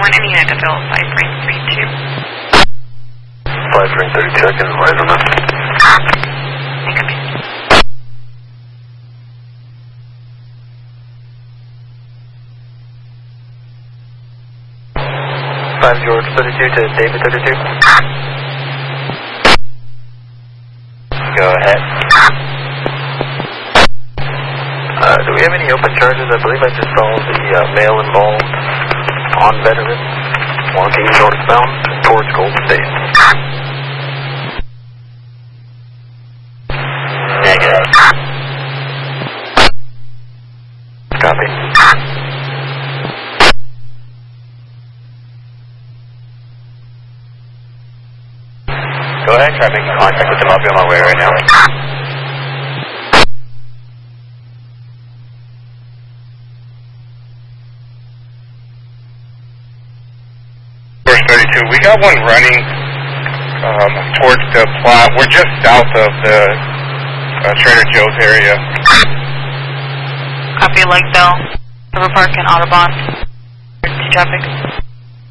1 unit to Bill 5.32. 5.32, I can advise on that. Thank you. 5 George 32 to David 32. Go ahead. Do we have any open charges? I believe I just saw the male involved on veteran walking northbound towards Golden State. Negative. Copy. Go ahead, try making contact with them. I'll be on my way right now. First 32, we got one running towards the plot. We're just south of the Trader Joe's area. Copy, like Bill. River Park and Audubon. Traffic.